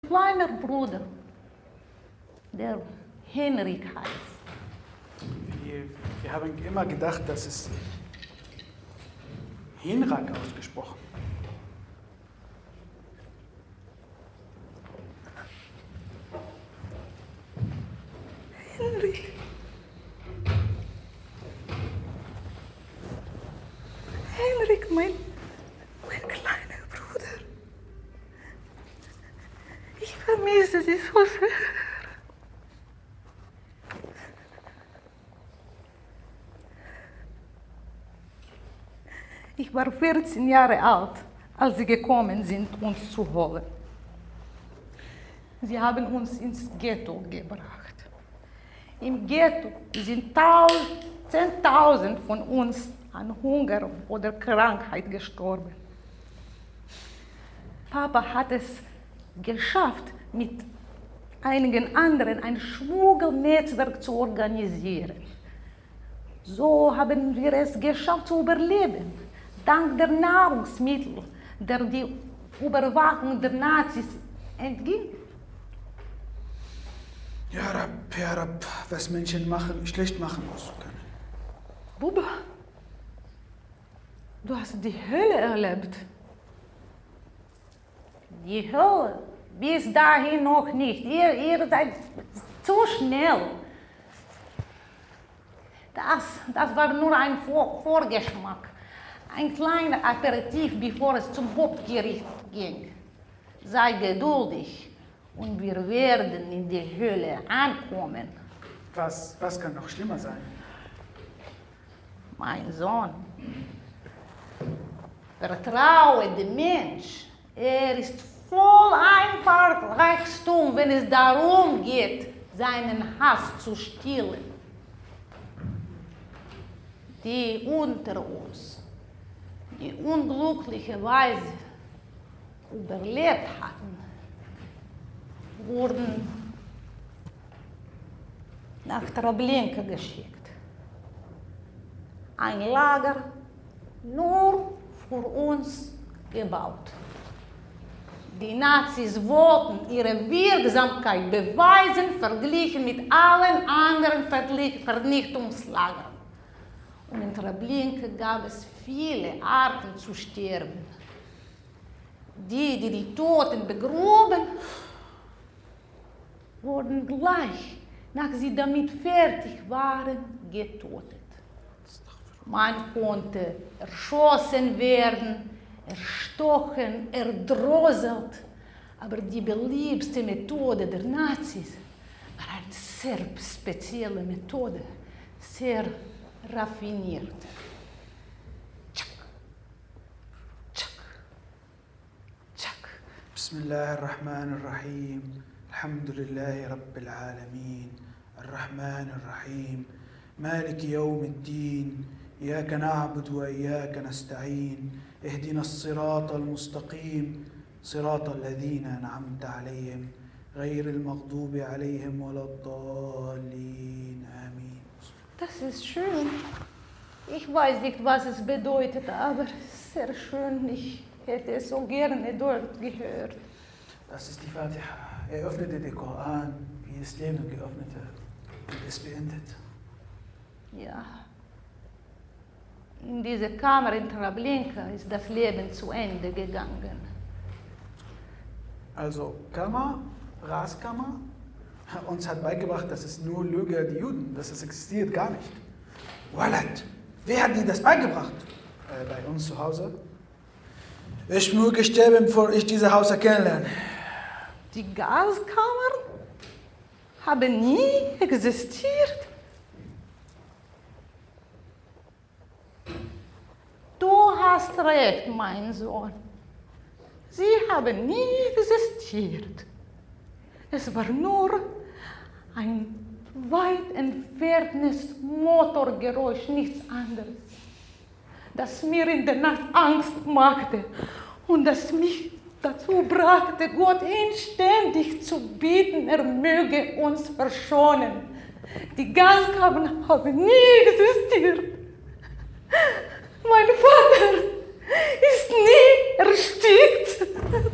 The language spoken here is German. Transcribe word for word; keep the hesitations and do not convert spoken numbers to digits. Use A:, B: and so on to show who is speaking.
A: kleiner Bruder, der Henrik heißt.
B: Wir, wir haben immer gedacht, dass es Henrik ausgesprochen.
C: Henrik. Henrik, mein, mein kleiner Bruder. Ich vermisse dich so sehr.
A: Ich war vierzehn Jahre alt, als sie gekommen sind, uns zu holen. Sie haben uns ins Ghetto gebracht. Im Ghetto sind zehntausend von uns an Hunger oder Krankheit gestorben. Papa hat es geschafft, mit einigen anderen ein Schmuggelnetzwerk zu organisieren. So haben wir es geschafft zu überleben, dank der Nahrungsmittel, der die Überwachung der Nazis entging.
B: Ja, Rab, ja, Rab, was Menschen machen, schlecht machen muss können.
A: Buba, du hast die Hölle erlebt. Die Hölle? Bis dahin noch nicht. Ihr, ihr seid zu schnell. Das, das war nur ein Vor Vorgeschmack. Ein kleiner Aperitif, bevor es zum Hauptgericht ging. Sei geduldig und wir werden in die Hölle ankommen.
B: Was, was kann noch schlimmer sein?
A: Mein Sohn, vertraue dem Mensch. Er ist voll einfach Reichtum, wenn es darum geht, seinen Hass zu stillen. Die unter uns, die unglücklicherweise überlebt hatten, wurden nach Treblinka geschickt. Ein Lager nur für uns gebaut. Die Nazis wollten ihre Wirksamkeit beweisen, verglichen mit allen anderen Vernichtungslagern. Und in Treblinka gab es viele Arten zu sterben. Die, die die Toten begruben, wurden gleich, nachdem sie damit fertig waren, getötet. Man konnte erschossen werden, erstochen, erdrosselt, aber die beliebteste Methode der Nazis war eine sehr spezielle Methode, sehr raffiniert. Tschak, tschak, tschak.
B: Bismillahirrahmanirrahim. Alhamdulillahi Rabbil Alamin. Ar-Rahmanir-Rahim. Maliki Yawmiddin. إياك نعبد وإياك نستعين اهدنا الصراط المستقيم صراط الذين أنعمت عليهم غير المغضوب عليهم ولا الضالين آمين.
A: Das ist schön. Ich weiß nicht, was es bedeutet, aber sehr schön. Ich hätte es so gerne dort gehört.
B: Das ist die Fatiha. Er öffnete den Koran, wie es Leben geöffnet hat und es beendet.
A: Ja. In dieser Kammer in Treblinka ist das Leben zu Ende gegangen.
B: Also Kammer, Raskammer, uns hat beigebracht, dass es nur Lüge die Juden, dass es existiert gar nicht. Walad, wer hat dir das beigebracht? Äh, bei uns zu Hause. Ich möge sterben, bevor ich dieses Haus kennenlerne.
A: Die Gaskammern haben nie existiert. Du hast recht, mein Sohn. Sie haben nie existiert. Es war nur ein weit entferntes Motorgeräusch, nichts anderes, das mir in der Nacht Angst machte und das mich dazu brachte, Gott inständig zu bitten, er möge uns verschonen. Die Gaskammern haben nie existiert. Mein Vater ist nie erstickt.